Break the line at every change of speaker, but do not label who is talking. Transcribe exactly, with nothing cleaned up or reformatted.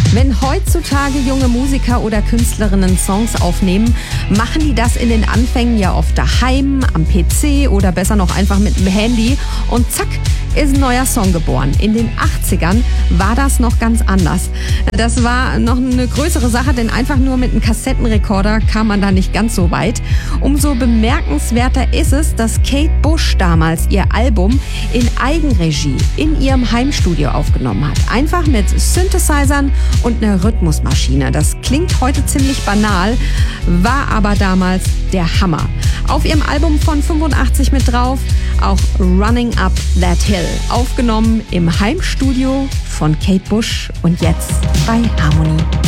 Wenn heutzutage junge Musiker oder Künstlerinnen Songs aufnehmen, machen die das in den Anfängen ja oft daheim, am P C oder besser noch einfach mit dem Handy und zack, ist ein neuer Song geboren. In den achtzigern war das noch ganz anders. Das war noch eine größere Sache, denn einfach nur mit einem Kassettenrekorder kam man da nicht ganz so weit. Umso bemerkenswerter ist es, dass Kate Bush damals ihr Album in Eigenregie in ihrem Heimstudio aufgenommen hat. Einfach mit Synthesizern und einer Rhythmusmaschine. Das klingt heute ziemlich banal, war aber damals der Hammer. Auf ihrem Album von fünfundachtzig mit drauf auch Running Up That Hill, aufgenommen im Heimstudio von Kate Bush und jetzt bei Harmony.